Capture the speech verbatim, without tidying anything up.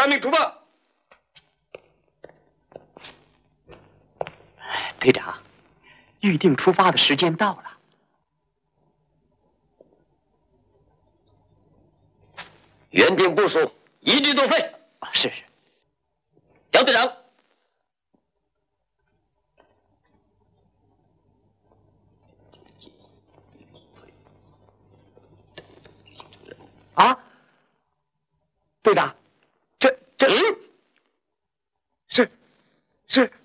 待命出发。 队长，预定出发的时间到了。 原定部署，一律作废。 啊，是是。 姚队长。 啊，队长，这这、嗯、是是